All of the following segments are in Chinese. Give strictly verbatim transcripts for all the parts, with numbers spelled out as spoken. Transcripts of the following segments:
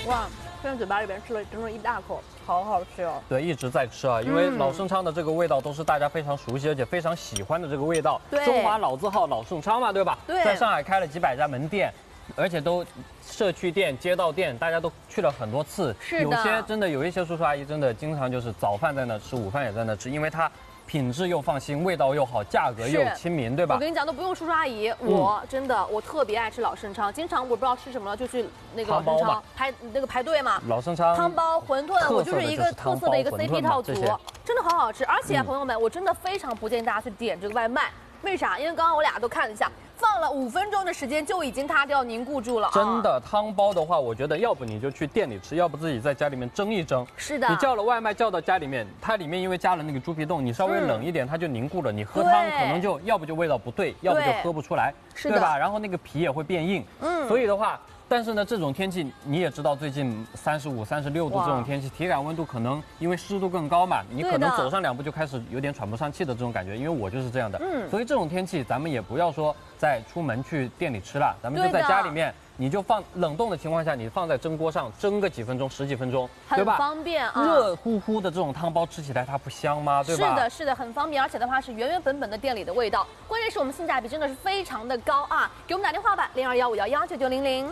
哇，现在嘴巴里边吃了整整一大口，好好吃哦。 对，一直在吃啊，因为老盛昌的这个味道都是大家非常熟悉而且非常喜欢的这个味道。 对， 中华老字号老盛昌嘛，对吧？ 对， 在上海开了几百家门店。 而且都社区店、街道店，大家都去了很多次。 是的， 有些真的有一些叔叔阿姨真的经常就是早饭在那吃，午饭也在那吃，因为它品质又放心，味道又好，价格又亲民，对吧？ 我跟你讲，都不用叔叔阿姨，我真的我特别爱吃老盛昌，经常我不知道吃什么了，就去那个老盛昌排那个排队嘛。 老盛昌汤包、馄饨，我就是一个特色的一个 C P 套组，真的好好吃。而且朋友们，我真的非常不建议大家去点这个外卖，为啥？因为刚刚我俩都看了一下。 放了五分钟的时间就已经它就要凝固住了、啊。 真的，汤包的话，我觉得要不你就去店里吃，要不自己在家里面蒸一蒸。 是的。 你叫了外卖叫到家里面，它里面因为加了那个猪皮冻，你稍微冷一点，它就凝固了。你喝汤可能就要不就味道不对，要不就喝不出来，对吧？然后那个皮也会变硬。嗯。所以的话。 但是呢，这种天气你也知道，最近三十五、三十六度这种天气，体感温度可能因为湿度更高嘛，你可能走上两步就开始有点喘不上气的这种感觉。因为我就是这样的，嗯，所以这种天气咱们也不要说再出门去店里吃了，咱们就在家里面，你就放冷冻的情况下，你放在蒸锅上蒸个几分钟、十几分钟，对吧？ 很方便啊。 热乎乎的这种汤包吃起来它不香吗？对吧？ 是的，是的，很方便，而且的话是原原本本的店里的味道。关键是我们性价比真的是非常的高啊！给我们打电话吧，零二幺五幺幺九九零零。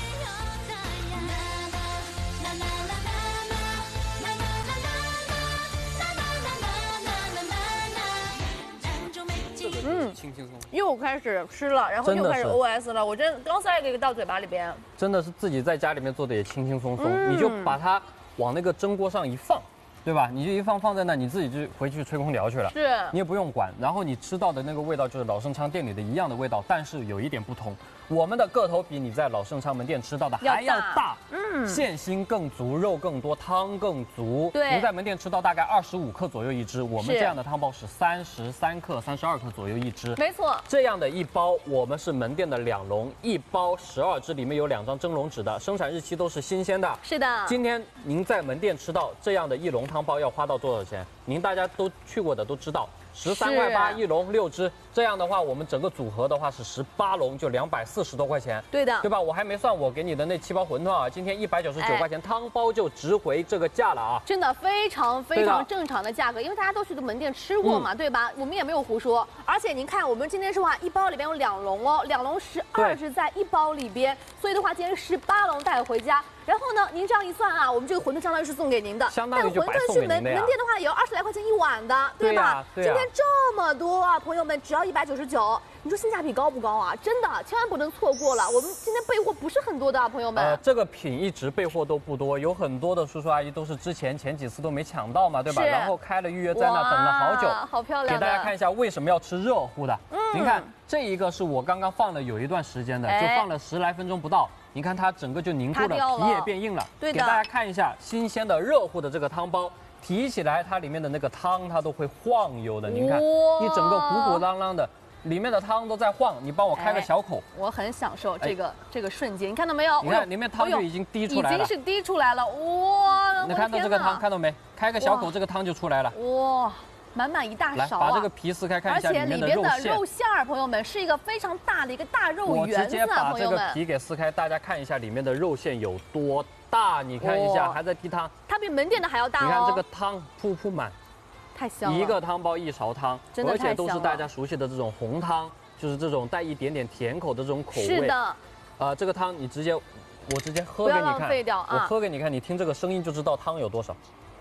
嗯， 轻轻松， 又开始吃了，然后又开始 O S 了。我真刚塞一个到嘴巴里边， 真的是自己在家里面做的也轻轻松松，嗯、你就把它往那个蒸锅上一放，对吧？你就一放放在那，你自己就回去吹空调去了， 是， 你也不用管。然后你吃到的那个味道就是老盛昌店里的一样的味道，但是有一点不同。 我们的个头比你在老盛昌门店吃到的还要大，嗯，馅心更足，肉更多，汤更足。 对， 您在门店吃到大概二十五克左右一只，我们这样的汤包是三十三克、三十二克左右一只。 没错， 这样的一包我们是门店的两笼，一包十二只，里面有两张蒸笼纸的，生产日期都是新鲜的。 是的， 今天您在门店吃到这样的一笼汤包要花到多少钱？您大家都去过的都知道。 十三块八一笼六只，这样的话，我们整个组合的话是十八笼，就两百四十多块钱。 对的， 对吧？我还没算我给你的那七包馄饨啊，今天一百九十九块钱，汤包就值回这个价了啊！ 真的非常非常正常的价格，因为大家都去的门店吃过嘛，对吧？我们也没有胡说。而且您看，我们今天是话一包里边有两笼哦，两笼十二是在一包里边，所以的话今天十八笼带回家。 然后呢，您这样一算啊，我们这个馄饨相当于是送给您的， 相当于就白送给您的呀。 但馄饨去门门店的话也要二十来块钱一碗的，对吧？ 对呀， 今天这么多啊，朋友们，只要一百九十九，你说性价比高不高啊？真的，千万不能错过了。我们今天备货不是很多的啊，朋友们。 呃，这个品一直备货都不多，有很多的叔叔阿姨都是之前前几次都没抢到嘛，对吧？然后开了预约在那等了好久， 好漂亮。 给大家看一下为什么要吃热乎的。嗯，您看这一个是我刚刚放了有一段时间的，就放了十来分钟不到。 你看它整个就凝固了，皮也变硬了。 对的， 给大家看一下新鲜的热乎的这个汤包，提起来它里面的那个汤它都会晃悠的。您看，一整个鼓鼓囊囊的，里面的汤都在晃。你帮我开个小口， 我很享受这个这个瞬间。你看到没有？ 你看里面汤就已经滴出来了， 已经是滴出来了。哇！ 你看到这个汤，看到没？开个小口，这个汤就出来了。 哇！ 满满一大勺啊！ 把这个皮撕开看一下里面的肉馅。 而且里边的肉馅儿，朋友们是一个非常大的一个大肉圆子啊， 我直接把这个皮给撕开，大家看一下里面的肉馅有多大，你看一下，还在滴汤。 它比门店的还要大哦。 你看这个汤铺铺满， 太香了。 一个汤包一勺汤， 真的太香了。 而且都是大家熟悉的这种红汤，就是这种带一点点甜口的这种口味。 是的。 呃，这个汤你直接，我直接喝给你看。 不要浪费掉啊！ 我喝给你看，你听这个声音就知道汤有多少。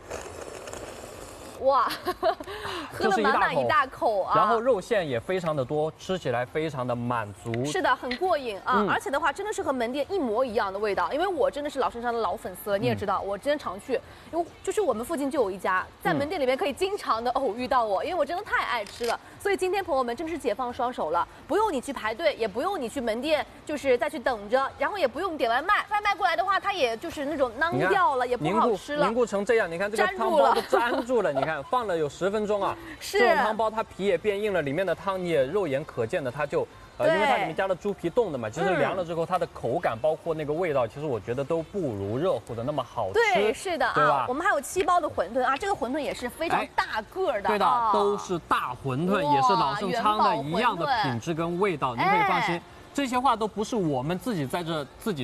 哇，喝了满满一大口啊！ 然后肉馅也非常的多，吃起来非常的满足。 是的，很过瘾啊！嗯、而且的话，真的是和门店一模一样的味道。因为我真的是老盛昌的老粉丝了，你也知道，嗯、我之前常去，因为就是我们附近就有一家，在门店里面可以经常的偶遇到我，因为我真的太爱吃了。所以今天朋友们真的是解放双手了，不用你去排队，也不用你去门店，就是再去等着，然后也不用点外卖，外卖过来的话，它也就是那种囊掉了，也不好吃了， 凝固成这样，你看这个汤包都粘住了，你看。 放了有十分钟啊， 是这种汤包它皮也变硬了，里面的汤你也肉眼可见的，它就呃，因为它里面加了猪皮冻的嘛，其实凉了之后它的口感包括那个味道，其实我觉得都不如热乎的那么好吃。 对，是的对吧啊，我们还有七包的馄饨啊，这个馄饨也是非常大个的， 对的，都是大馄饨，也是老盛昌的一样的品质跟味道，您可以放心，这些话都不是我们自己在这自己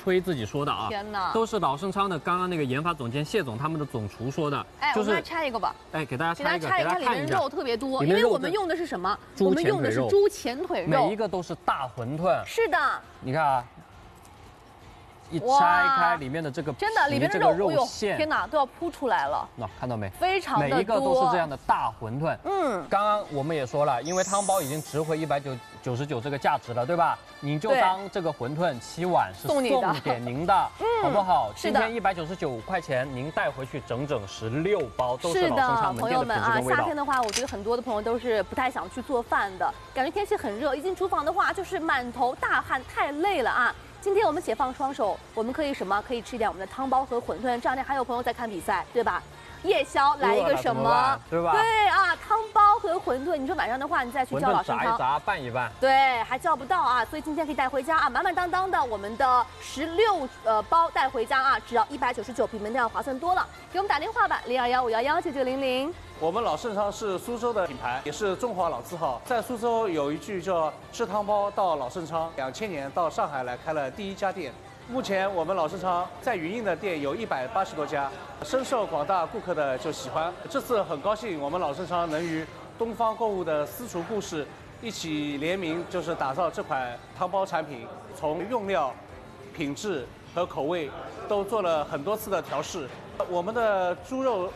吹自己说的啊， 天哪， 都是老盛昌的刚刚那个研发总监谢总他们的总厨说的。 哎， 就是我们来拆一个吧。 哎，给大家给大拆一个， 家拆一个，它里面肉特别多，因为我们用的是什么？我们用的是猪前腿肉， 每一个都是大馄饨。 是的， 你看啊。一拆开里面的这个真的里面的肉肉馅， 天哪，都要铺出来了。 那看到没？ 非常的多， 每一个都是这样的大馄饨。 嗯， 刚刚我们也说了，因为汤包已经值回一百九九十九这个价值了，对吧？你就当这个馄饨七碗是送给您的，嗯，好不好？今天一百九十九块钱，您带回去整整十六包，都是老盛昌门店的品质跟味道。 朋友们啊，夏天的话，我觉得很多的朋友都是不太想去做饭的，感觉天气很热，一进厨房的话就是满头大汗，太累了啊。今天我们解放双手，我们可以什么？可以吃一点我们的汤包和馄饨。这两天还有朋友在看比赛，对吧？夜宵来一个什么？ 对吧？ 对啊，汤包和馄饨。你说晚上的话，你再去叫老盛昌， 炸一炸，拌一拌， 对，还叫不到啊。所以今天可以带回家啊，满满当当的我们的十六呃包带回家啊，只要一百九十九，比门店要划算多了。给我们打电话吧，零二幺五幺幺九九零零。 我们老盛昌是苏州的品牌，也是中华老字号。在苏州有一句叫“吃汤包到老盛昌”，两千年到上海来开了第一家店。目前我们老盛昌在云印的店有一百八十多家，深受广大顾客的就喜欢。这次很高兴，我们老盛昌能与东方购物的私厨故事一起联名，就是打造这款汤包产品，从用料、品质和口味都做了很多次的调试。我们的猪肉